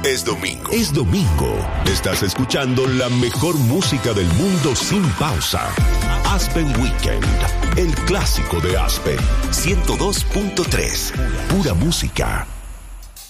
Es domingo. Es domingo. Estás escuchando la mejor música del mundo sin pausa. Aspen Weekend, el clásico de Aspen. 102.3. Pura música.